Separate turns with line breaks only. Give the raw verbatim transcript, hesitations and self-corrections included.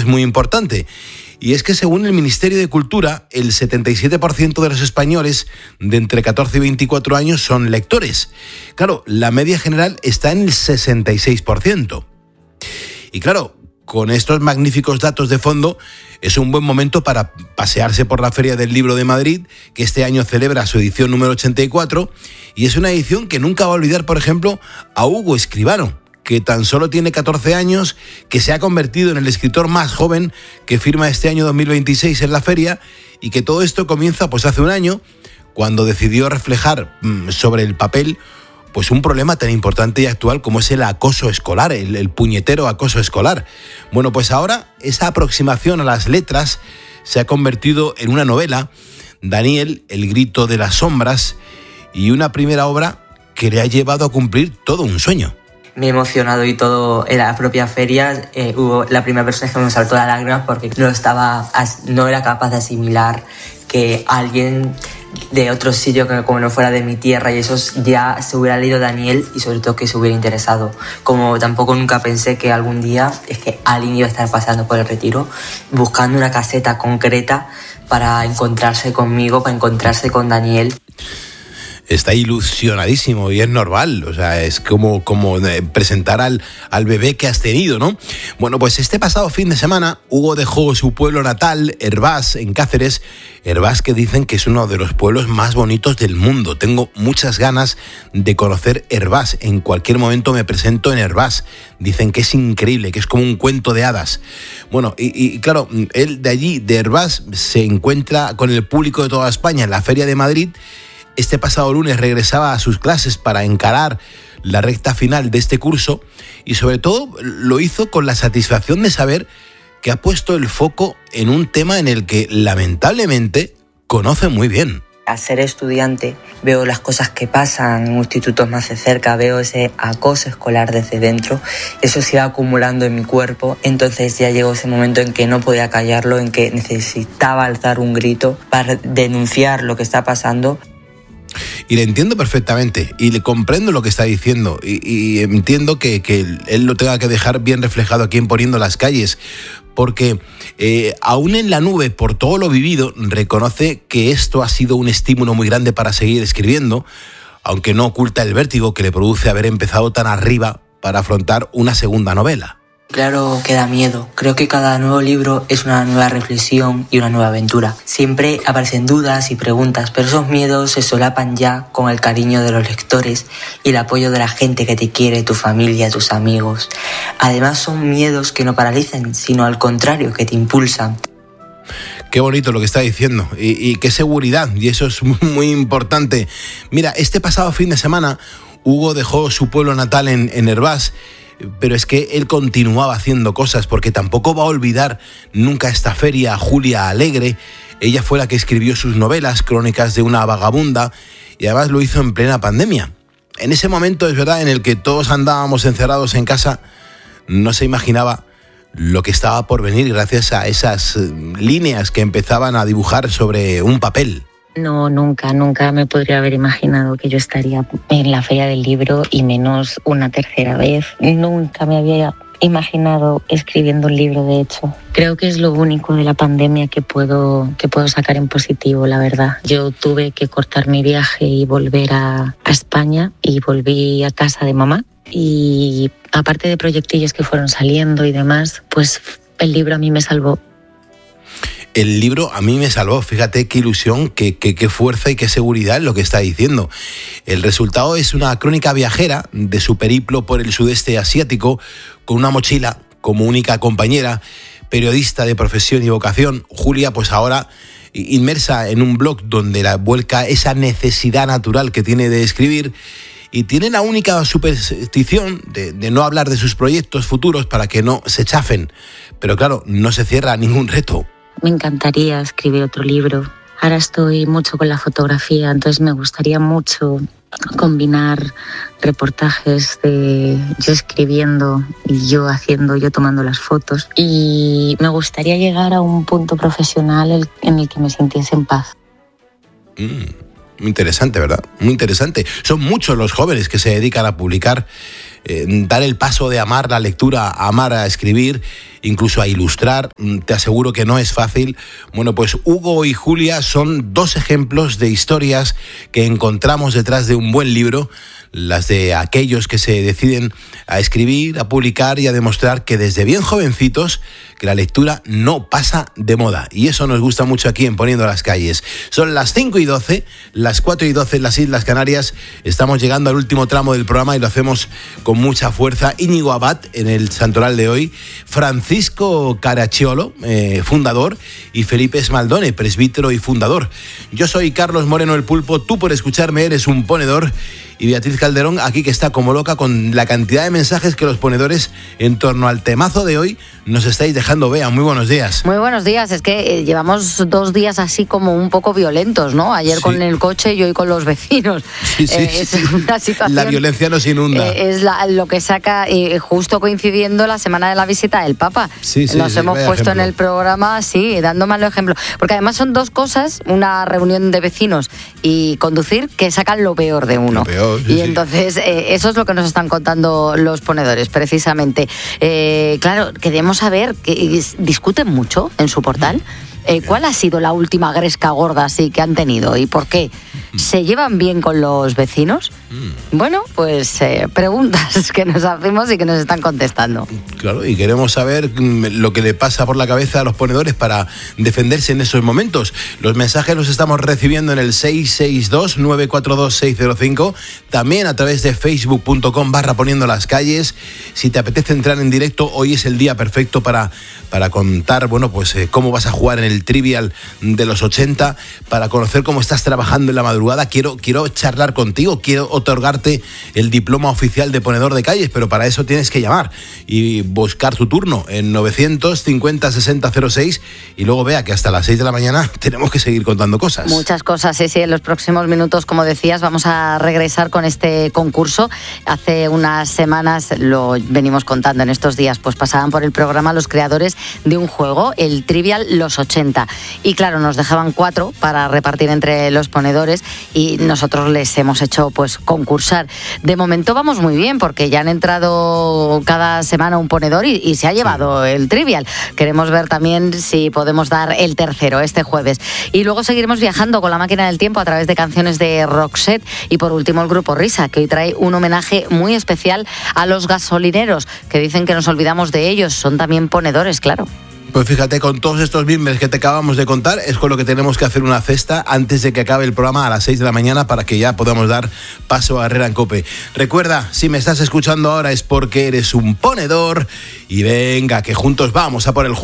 es muy importante. Y es que según el Ministerio de Cultura, el setenta y siete por ciento de los españoles de entre catorce y veinticuatro años son lectores. Claro, la media general está en el sesenta y seis por ciento. Y claro, con estos magníficos datos de fondo, es un buen momento para pasearse por la Feria del Libro de Madrid, que este año celebra su edición número ochenta y cuatro, y es una edición que nunca va a olvidar, por ejemplo, a Hugo Escribano, que tan solo tiene catorce años, que se ha convertido en el escritor más joven que firma este año dos mil veintiséis en la feria, y que todo esto comienza pues hace un año, cuando decidió reflejar mmm, sobre el papel pues un problema tan importante y actual como es el acoso escolar, el, el puñetero acoso escolar. Bueno, pues ahora esa aproximación a las letras se ha convertido en una novela, Daniel, el grito de las sombras, y una primera obra que le ha llevado a cumplir todo un sueño.
Me he emocionado y todo en la propia feria. Eh, hubo la primera persona que me saltó las lágrimas porque no estaba, no era capaz de asimilar que alguien de otro sitio que como no fuera de mi tierra y eso ya se hubiera leído Daniel y sobre todo que se hubiera interesado. Como tampoco nunca pensé que algún día es que alguien iba a estar pasando por el Retiro buscando una caseta concreta para encontrarse conmigo, para encontrarse con Daniel.
Está ilusionadísimo y es normal, o sea, es como, como presentar al, al bebé que has tenido, ¿no? Bueno, pues este pasado fin de semana, Hugo dejó su pueblo natal, Hervás, en Cáceres, Hervás que dicen que es uno de los pueblos más bonitos del mundo. Tengo muchas ganas de conocer Hervás, en cualquier momento me presento en Hervás, dicen que es increíble, que es como un cuento de hadas. Bueno, y, y claro, él de allí, de Hervás, se encuentra con el público de toda España en la Feria de Madrid. Este pasado lunes regresaba a sus clases para encarar la recta final de este curso y sobre todo lo hizo con la satisfacción de saber que ha puesto el foco en un tema en el que lamentablemente conoce muy bien.
Al ser estudiante veo las cosas que pasan en institutos más de cerca, veo ese acoso escolar desde dentro, eso se iba acumulando en mi cuerpo, entonces ya llegó ese momento en que no podía callarlo, en que necesitaba alzar un grito para denunciar lo que está pasando.
Y le entiendo perfectamente y le comprendo lo que está diciendo y, y entiendo que, que él lo tenga que dejar bien reflejado aquí en Poniendo las Calles, porque eh, aún en la nube por todo lo vivido reconoce que esto ha sido un estímulo muy grande para seguir escribiendo, aunque no oculta el vértigo que le produce haber empezado tan arriba para afrontar una segunda novela.
Claro que da miedo. Creo que cada nuevo libro es una nueva reflexión y una nueva aventura. Siempre aparecen dudas y preguntas, pero esos miedos se solapan ya con el cariño de los lectores y el apoyo de la gente que te quiere, tu familia, tus amigos. Además son miedos que no paralizan, sino al contrario, que te impulsan.
Qué bonito lo que está diciendo y, y qué seguridad, y eso es muy importante. Mira, este pasado fin de semana Hugo dejó su pueblo natal en, en Hervás, pero es que él continuaba haciendo cosas porque tampoco va a olvidar nunca esta feria a Julia Alegre. Ella fue la que escribió sus novelas, Crónicas de una vagabunda, y además lo hizo en plena pandemia. En ese momento, es verdad, en el que todos andábamos encerrados en casa, no se imaginaba lo que estaba por venir gracias a esas líneas que empezaban a dibujar sobre un papel.
No, nunca, nunca me podría haber imaginado que yo estaría en la Feria del Libro y menos una tercera vez. Nunca me había imaginado escribiendo un libro, de hecho. Creo que es lo único de la pandemia que puedo, que puedo sacar en positivo, la verdad. Yo tuve que cortar mi viaje y volver a, a España y volví a casa de mamá. Y aparte de proyectillos que fueron saliendo y demás, pues el libro a mí me salvó.
El libro a mí me salvó, fíjate qué ilusión, qué, qué, qué fuerza y qué seguridad en lo que está diciendo. El resultado es una crónica viajera de su periplo por el sudeste asiático, con una mochila como única compañera, periodista de profesión y vocación. Julia, pues ahora inmersa en un blog donde la vuelca esa necesidad natural que tiene de escribir, y tiene la única superstición de, de no hablar de sus proyectos futuros para que no se chafen. Pero claro, no se cierra ningún reto.
Me encantaría escribir otro libro. Ahora estoy mucho con la fotografía, entonces me gustaría mucho combinar reportajes de yo escribiendo y yo haciendo, yo tomando las fotos. Y me gustaría llegar a un punto profesional en el que me sintiese en paz.
Mm, muy interesante, ¿verdad? Muy interesante. Son muchos los jóvenes que se dedican a publicar eh, dar el paso de amar la lectura, a amar a escribir, incluso a ilustrar, te aseguro que no es fácil. Bueno, pues Hugo y Julia son dos ejemplos de historias que encontramos detrás de un buen libro, las de aquellos que se deciden a escribir, a publicar y a demostrar que desde bien jovencitos que la lectura no pasa de moda. Y eso nos gusta mucho aquí en Poniendo las Calles. Son las cinco y doce, las cuatro y doce en las Islas Canarias. Estamos llegando al último tramo del programa y lo hacemos con mucha fuerza. Íñigo Abad en el santoral de hoy, Francisco Caracciolo, eh, fundador, y Felipe Esmaldone, presbítero y fundador. Yo soy Carlos Moreno el Pulpo, tú por escucharme eres un ponedor. Y Beatriz Calderón aquí, que está como loca con la cantidad de mensajes que los ponedores en torno al temazo de hoy nos estáis dejando. Bea, muy buenos días.
Muy buenos días, es que eh, llevamos dos días así como un poco violentos, ¿no? Ayer sí. Con el coche y hoy con los vecinos.
Sí, sí,
eh, es
sí.
una situación...
La violencia nos inunda.
Eh, es la, lo que saca, eh, justo coincidiendo la semana de la visita del Papa.
Sí, sí,
nos
sí,
hemos puesto
ejemplo.
En el programa, sí, dando malo ejemplo. Porque además son dos cosas, una reunión de vecinos y conducir, que sacan lo peor de uno.
Lo peor, sí,
y
sí.
entonces eh, eso es lo que nos están contando los ponedores, precisamente. Eh, claro, queremos saber, que discuten mucho en su portal. Eh, ¿Cuál ha sido la última gresca gorda así que han tenido y por qué? ¿Se llevan bien con los vecinos? Mm. Bueno, pues eh, preguntas que nos hacemos y que nos están contestando.
Claro, y queremos saber lo que le pasa por la cabeza a los ponedores para defenderse en esos momentos. Los mensajes los estamos recibiendo en el seis seis dos, nueve cuatro dos, seis cero cinco, también a través de facebook punto com barra Poniendo las Calles. Si te apetece entrar en directo, hoy es el día perfecto para, para contar, bueno, pues eh, cómo vas a jugar en el Trivial de los ochenta, para conocer cómo estás trabajando en la madrugada. Quiero, quiero charlar contigo, quiero otorgarte el diploma oficial de ponedor de calles, pero para eso tienes que llamar y buscar tu turno en novecientos cincuenta sesenta cero seis y luego vea que hasta las seis de la mañana tenemos que seguir contando cosas.
Muchas cosas, sí, sí. En los próximos minutos, como decías, vamos a regresar con este concurso. Hace unas semanas, lo venimos contando en estos días, pues pasaban por el programa los creadores de un juego, el Trivial Los ochenta. Y claro, nos dejaban cuatro para repartir entre los ponedores y nosotros les hemos hecho pues concursar. De momento vamos muy bien porque ya han entrado cada semana un ponedor y, y se ha llevado sí. el Trivial. Queremos ver también si podemos dar el tercero este jueves. Y luego seguiremos viajando con la máquina del tiempo a través de canciones de Roxette. Y por último el grupo Risa, que hoy trae un homenaje muy especial a los gasolineros, que dicen que nos olvidamos de ellos. Son también ponedores, claro.
Pues fíjate, con todos estos mimbres que te acabamos de contar, es con lo que tenemos que hacer una cesta antes de que acabe el programa a las seis de la mañana para que ya podamos dar paso a Herrera en Cope. Recuerda, si me estás escuchando ahora es porque eres un ponedor y venga, que juntos vamos a por el juego.